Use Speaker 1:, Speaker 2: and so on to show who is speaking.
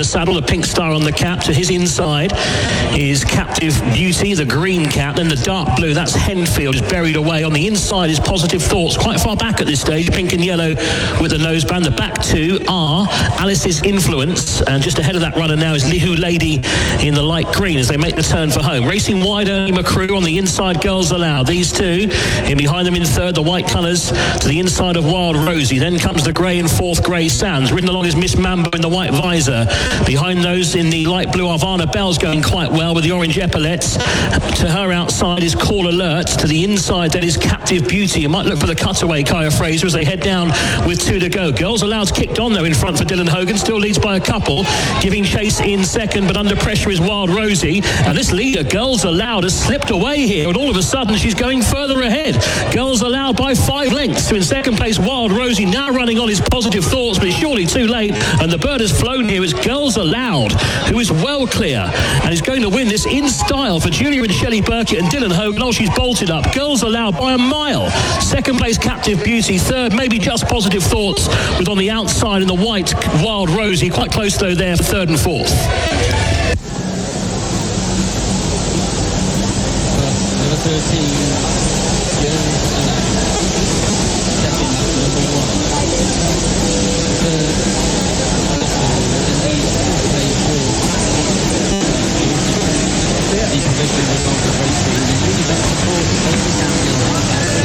Speaker 1: the saddle, the pink star on the cap. To his inside is Captive Beauty, the green cap. Then the dark blue, that's Henfield, is buried away. On the inside is Positive Thoughts, quite far back at this stage, pink and yellow with a noseband. The back two are Alice's Influence, and just ahead of that runner now is Lihu Lady in the light green as they make the turn for home. Racing wide, only McCrew. On the inside, Girls Aloud. These two, in behind them in third, the white colours to the inside of Wild Rosie. Then comes the grey in fourth, Grey Sands. Ridden along is Miss Mambo in the white visor. Behind those in the light blue, Havana Bell's going quite well with the orange epaulets. To her outside is Call Alert. To the inside, that is Captive Beauty. You might look for the cutaway, Kaya Fraser, as they head down with two to go. Girls Aloud's kicked on, though, in front for Dylan Hogan. Still leads by a couple. Giving chase in second, but under pressure is Wild Rosie. And this leader, Girls Aloud, has slipped away here, and all of a sudden she's going further ahead. Girls Aloud by 5 lengths. So in second place, Wild Rosie, now running on his Positive Thoughts, but it's surely too late. And the bird has flown here. It's Girls Aloud, who is well clear and is going to win this in style for Julia and Shelley Burkett and Dylan Hogan. Oh, she's bolted up. Girls Aloud by a mile. Second place, Captive Beauty. Third, maybe just Positive Thoughts, with on the outside in the white, Wild Rosie. Quite close, though, there for third and fourth.
Speaker 2: Number 13.